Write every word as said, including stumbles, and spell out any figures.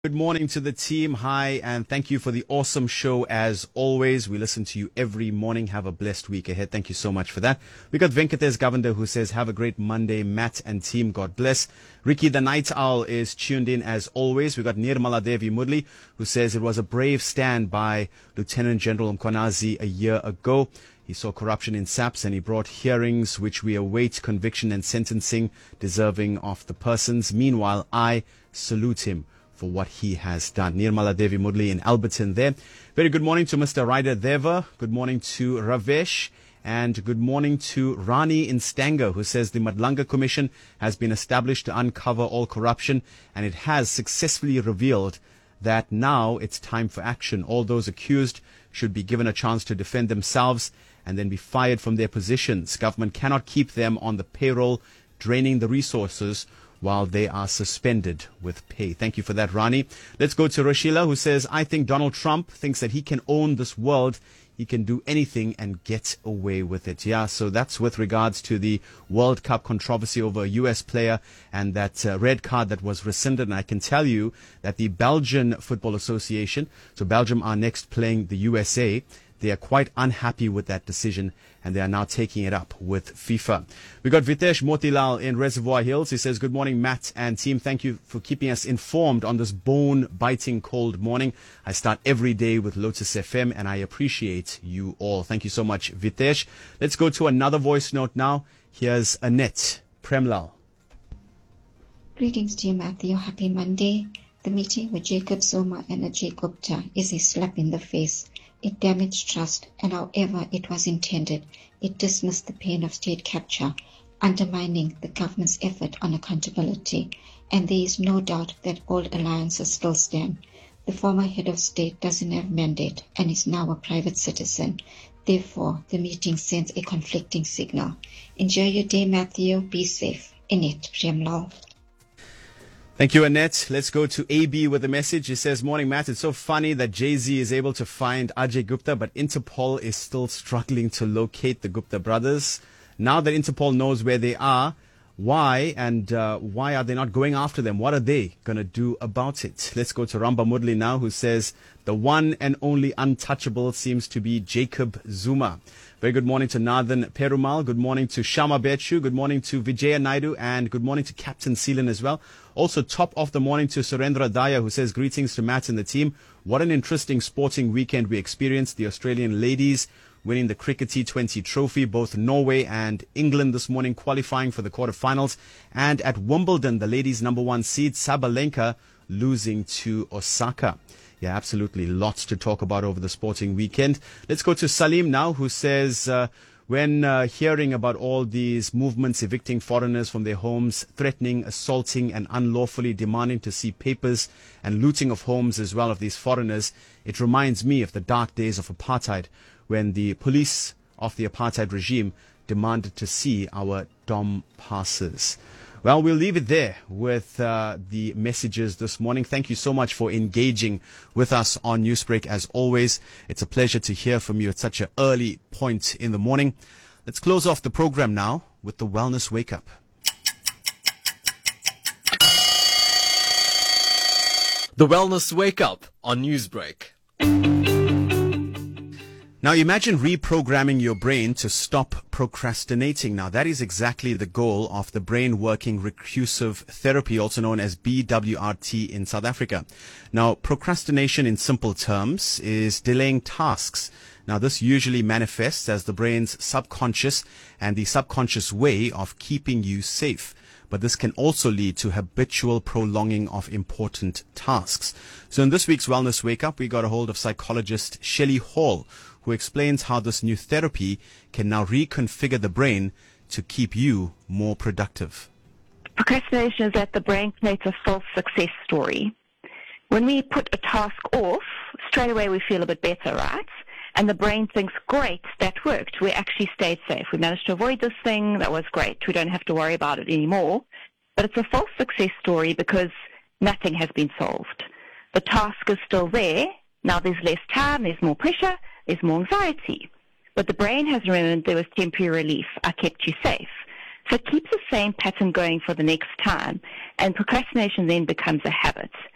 Good morning to the team. Hi, and thank you for the awesome show as always. We listen to you every morning. Have a blessed week ahead. Thank you so much for that. We got Venkatesh Govender who says, have a great Monday, Matt and team. God bless. Ricky the Night Owl is tuned in as always. We got Nirmala Devi Mudli who says it was a brave stand by Lieutenant General Mkhwanazi a year ago. He saw corruption in S A P S and he brought hearings which we await conviction and sentencing deserving of the persons. Meanwhile, I salute him for what he has done. Nirmala Devi Mudli in Alberton there. Very good morning to Mister Ryder Deva. Good morning to Ravesh. And good morning to Rani in Stanger, who says the Madlanga Commission has been established to uncover all corruption, and it has successfully revealed that now it's time for action. All those accused should be given a chance to defend themselves and then be fired from their positions. Government cannot keep them on the payroll, draining the resources while they are suspended with pay. Thank you for that, Rani. Let's go to Roshila, who says, I think Donald Trump thinks that he can own this world. He can do anything and get away with it. Yeah, so that's with regards to the World Cup controversy over a U S player and that uh, red card that was rescinded. And I can tell you that the Belgian Football Association, so Belgium are next playing the U S A, they are quite unhappy with that decision, and they are now taking it up with FIFA. We got Vitesh Motilal in Reservoir Hills. He says, good morning, Matt and team. Thank you for keeping us informed on this bone-biting cold morning. I start every day with Lotus F M, and I appreciate you all. Thank you so much, Vitesh. Let's go to another voice note now. Here's Annette Premlal. Greetings to you, Matthew. Happy Monday. The meeting with Jacob Zuma and Ajay Gupta is a slap in the face. It damaged trust, and however it was intended, it dismissed the pain of state capture, undermining the government's effort on accountability. And there is no doubt that old alliances still stand. The former head of state doesn't have mandate and is now a private citizen. Therefore, the meeting sends a conflicting signal. Enjoy your day, Matthew. Be safe. Annette Premlal. Thank you, Annette. Let's go to A B with a message. He says, morning, Matt. It's so funny that Jay-Z is able to find Ajay Gupta, but Interpol is still struggling to locate the Gupta brothers. Now that Interpol knows where they are, why and uh, why are they not going after them? What are they going to do about it? Let's go to Ramba Mudli now, who says, the one and only untouchable seems to be Jacob Zuma. Very good morning to Nathan Perumal. Good morning to Shama Bechu. Good morning to Vijaya Naidu. And good morning to Captain Seelan as well. Also, top of the morning to Surendra Daya, who says, greetings to Matt and the team. What an interesting sporting weekend we experienced. The Australian ladies winning the Cricket T twenty trophy, both Norway and England this morning qualifying for the quarterfinals. And at Wimbledon, the ladies' number one seed, Sabalenka, losing to Osaka. Yeah, absolutely. Lots to talk about over the sporting weekend. Let's go to Salim now, who says, uh, when uh, hearing about all these movements evicting foreigners from their homes, threatening, assaulting and unlawfully demanding to see papers and looting of homes as well of these foreigners, it reminds me of the dark days of apartheid when the police of the apartheid regime demanded to see our dom passes. Well, we'll leave it there with uh, the messages this morning. Thank you so much for engaging with us on Newsbreak as always. It's a pleasure to hear from you at such an early point in the morning. Let's close off the program now with the Wellness Wake Up. The Wellness Wake Up on Newsbreak. Now imagine reprogramming your brain to stop procrastinating. Now that is exactly the goal of the brain working recursive therapy, also known as B W R T in South Africa. Now procrastination in simple terms is delaying tasks. Now this usually manifests as the brain's subconscious and the subconscious way of keeping you safe. But this can also lead to habitual prolonging of important tasks. So in this week's Wellness Wake Up, we got a hold of psychologist Shelley Hall, who explains how this new therapy can now reconfigure the brain to keep you more productive. Procrastination is that the brain creates a false success story. When we put a task off, straight away we feel a bit better, right? And the brain thinks, great, that worked. We actually stayed safe. We managed to avoid this thing. That was great. We don't have to worry about it anymore. But it's a false success story because nothing has been solved. The task is still there. Now there's less time, there's more pressure, there's more anxiety. But the brain has remembered there was temporary relief. I kept you safe. So it keeps the same pattern going for the next time, and procrastination then becomes a habit.